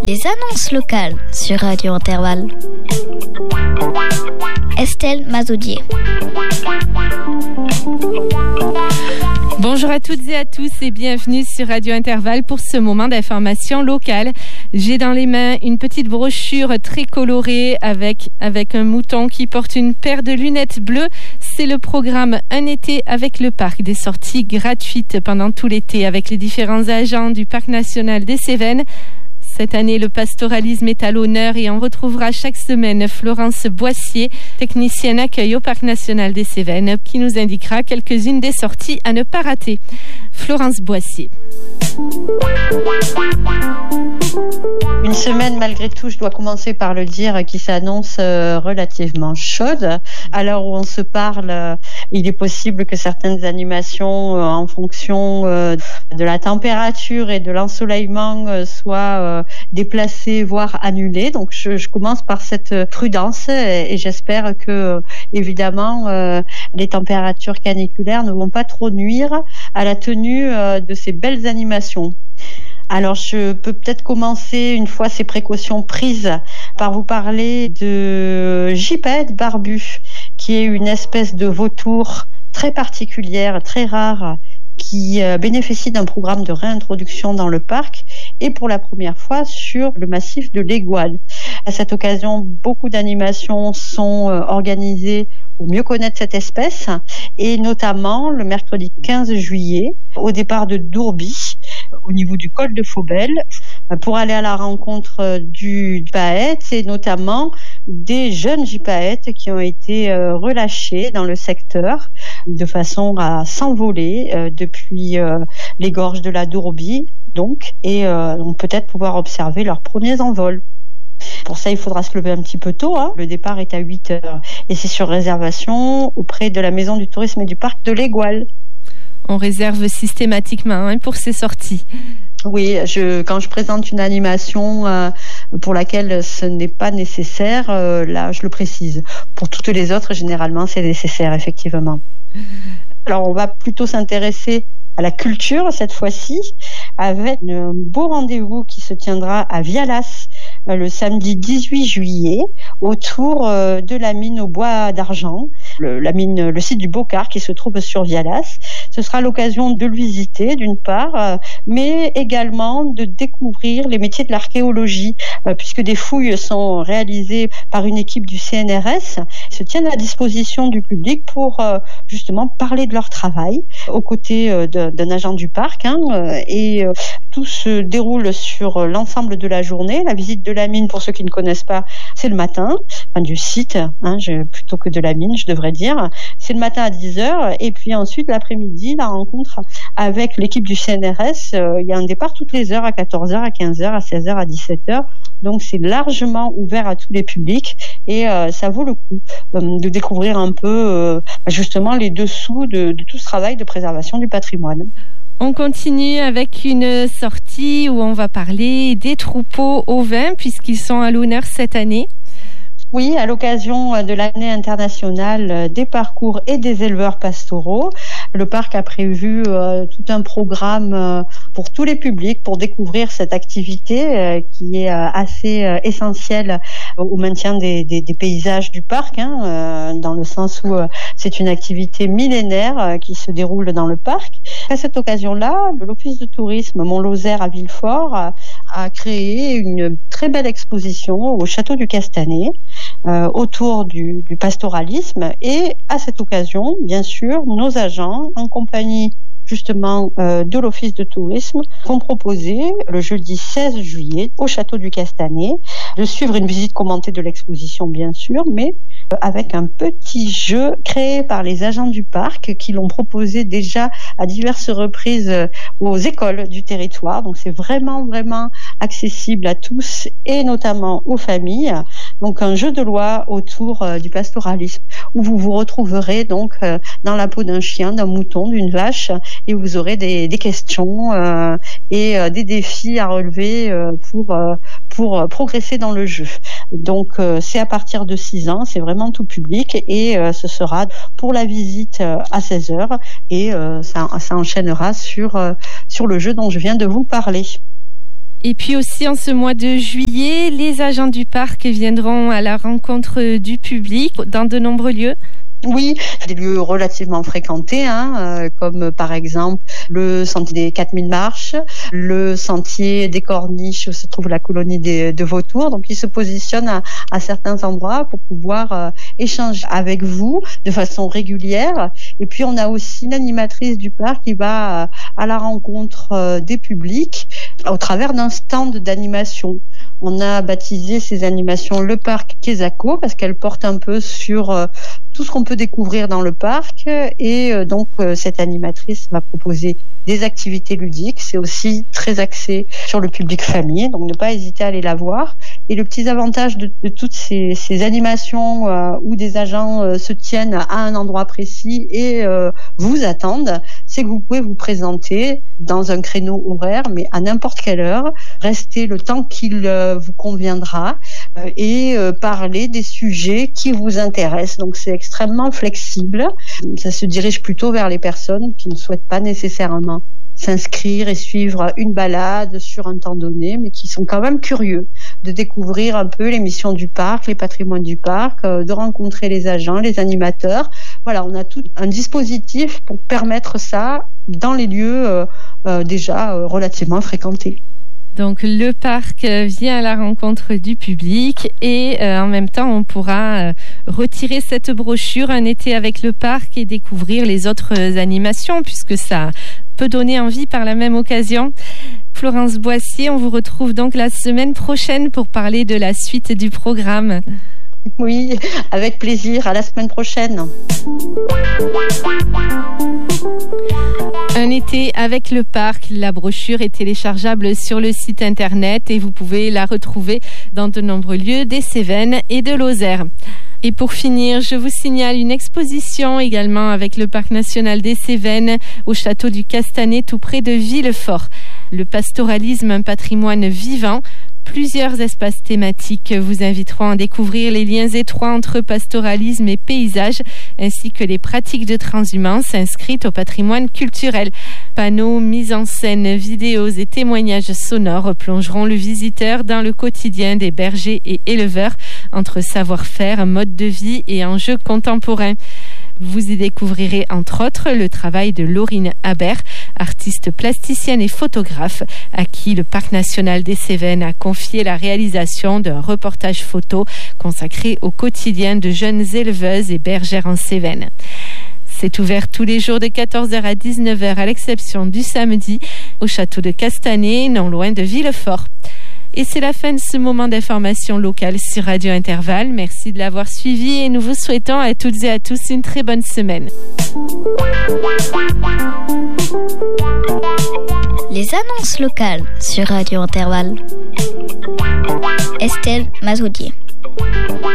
Les annonces locales sur Radio Intervalle. Estelle Mazoudier. Bonjour à toutes et à tous et bienvenue sur Radio Intervalle pour ce moment d'information locale. J'ai dans les mains une petite brochure très colorée avec un mouton qui porte une paire de lunettes bleues. C'est le programme Un été avec le parc, des sorties gratuites pendant tout l'été avec les différents agents du Parc national des Cévennes. Cette année, le pastoralisme est à l'honneur et on retrouvera chaque semaine Florence Boissier, technicienne accueil au Parc national des Cévennes, qui nous indiquera quelques-unes des sorties à ne pas rater. Florence Boissier. Une semaine, malgré tout, je dois commencer par le dire, qui s'annonce relativement chaude. À l'heure où on se parle, il est possible que certaines animations, en fonction de la température et de l'ensoleillement, soient déplacées, voire annulées. Donc, je commence par cette prudence et j'espère que, évidemment, les températures caniculaires ne vont pas trop nuire à la tenue de ces belles animations. Alors, je peux peut-être commencer, une fois ces précautions prises, par vous parler de gypaète barbu, qui est une espèce de vautour très particulière, très rare, qui bénéficie d'un programme de réintroduction dans le parc et pour la première fois sur le massif de l'Égual. À cette occasion, beaucoup d'animations sont organisées pour mieux connaître cette espèce et notamment le mercredi 15 juillet au départ de Dourbis au niveau du col de Faubel pour aller à la rencontre du gypaète et notamment des jeunes gypaètes qui ont été relâchés dans le secteur de façon à s'envoler depuis les gorges de la Dourbis donc et peut-être pouvoir observer leurs premiers envols. Pour ça, il faudra se lever un petit peu tôt. Le départ est à 8h et c'est sur réservation auprès de la Maison du Tourisme et du Parc de l'Égual. On réserve systématiquement pour ces sorties. Oui, quand je présente une animation pour laquelle ce n'est pas nécessaire, là, je le précise. Pour toutes les autres, généralement, c'est nécessaire, effectivement. Alors, on va plutôt s'intéresser à la culture cette fois-ci, avec un beau rendez-vous qui se tiendra à Vialas le samedi 18 juillet autour de la mine au bois d'argent, le site du Bocard qui se trouve sur Vialas. Ce sera l'occasion de le visiter d'une part, mais également de découvrir les métiers de l'archéologie, puisque des fouilles sont réalisées par une équipe du CNRS, se tiennent à disposition du public pour justement parler de leur travail aux côtés d'un agent du parc, et tout se déroule sur l'ensemble de la journée. La visite de la mine, pour ceux qui ne connaissent pas, c'est le matin, du site, plutôt que de la mine, je devrais dire. C'est le matin à 10h, et puis ensuite, l'après-midi, la rencontre avec l'équipe du CNRS. Il y a un départ toutes les heures, à 14h, à 15h, à 16h, à 17h. Donc, c'est largement ouvert à tous les publics, et ça vaut le coup de découvrir un peu, justement, les dessous de tout ce travail de préservation du patrimoine. On continue avec une sortie où on va parler des troupeaux ovins puisqu'ils sont à l'honneur cette année. Oui, à l'occasion de l'année internationale des parcours et des éleveurs pastoraux, le parc a prévu tout un programme pour tous les publics pour découvrir cette activité qui est assez essentielle au maintien des paysages du parc, dans le sens où c'est une activité millénaire qui se déroule dans le parc. À cette occasion-là, l'Office de tourisme Mont-Lozère à Villefort a créé une très belle exposition au château du Castanet autour du pastoralisme et à cette occasion, bien sûr, nos agents en compagnie justement de l'Office de tourisme vont proposer le jeudi 16 juillet au château du Castanet de suivre une visite commentée de l'exposition bien sûr, mais avec un petit jeu créé par les agents du parc qui l'ont proposé déjà à diverses reprises aux écoles du territoire. Donc c'est vraiment accessible à tous et notamment aux familles. Donc un jeu de loi autour du pastoralisme où vous vous retrouverez donc dans la peau d'un chien, d'un mouton, d'une vache et vous aurez des questions et des défis à relever pour progresser dans le jeu. Donc c'est à partir de 6 ans, c'est vraiment tout public et ce sera pour la visite à 16h et ça enchaînera sur le jeu dont je viens de vous parler. Et puis aussi en ce mois de juillet, les agents du parc viendront à la rencontre du public dans de nombreux lieux. Oui, des lieux relativement fréquentés, comme par exemple le sentier des 4000 marches, le sentier des Corniches où se trouve la colonie de vautours. Donc, ils se positionnent à certains endroits pour pouvoir échanger avec vous de façon régulière. Et puis, on a aussi une animatrice du parc qui va à la rencontre des publics au travers d'un stand d'animation. On a baptisé ces animations le parc Quesaco parce qu'elles portent un peu sur tout ce qu'on peut découvrir dans le parc et donc cette animatrice va proposer des activités ludiques. C'est aussi très axé sur le public famille, donc ne pas hésiter à aller la voir. Et le petit avantage de toutes ces animations où des agents se tiennent à un endroit précis et vous attendent, c'est que vous pouvez vous présenter dans un créneau horaire, mais à n'importe quelle heure, rester le temps qu'il vous conviendra et parler des sujets qui vous intéressent. Donc c'est extrêmement flexible. Ça se dirige plutôt vers les personnes qui ne souhaitent pas nécessairement s'inscrire et suivre une balade sur un temps donné, mais qui sont quand même curieux de découvrir un peu les missions du parc, les patrimoines du parc, de rencontrer les agents, les animateurs. Voilà, on a tout un dispositif pour permettre ça dans les lieux déjà relativement fréquentés. Donc le parc vient à la rencontre du public et en même temps on pourra retirer cette brochure Un été avec le parc et découvrir les autres animations puisque ça peut donner envie par la même occasion. Florence Boissier, on vous retrouve donc la semaine prochaine pour parler de la suite du programme. Oui, avec plaisir. À la semaine prochaine. Un été avec le parc. La brochure est téléchargeable sur le site internet et vous pouvez la retrouver dans de nombreux lieux des Cévennes et de Lozère. Et pour finir, je vous signale une exposition également avec le Parc national des Cévennes au château du Castanet tout près de Villefort. Le pastoralisme, un patrimoine vivant. Plusieurs espaces thématiques vous inviteront à découvrir les liens étroits entre pastoralisme et paysage, ainsi que les pratiques de transhumance inscrites au patrimoine culturel. Panneaux, mises en scène, vidéos et témoignages sonores plongeront le visiteur dans le quotidien des bergers et éleveurs, entre savoir-faire, mode de vie et enjeux contemporains. Vous y découvrirez entre autres le travail de Laurine Habert, artiste plasticienne et photographe, à qui le Parc national des Cévennes a confié la réalisation d'un reportage photo consacré au quotidien de jeunes éleveuses et bergères en Cévennes. C'est ouvert tous les jours de 14h à 19h à l'exception du samedi au château de Castanet, non loin de Villefort. Et c'est la fin de ce moment d'information locale sur Radio Intervalle. Merci de l'avoir suivi et nous vous souhaitons à toutes et à tous une très bonne semaine. Les annonces locales sur Radio Intervalle. Estelle Mazoudier.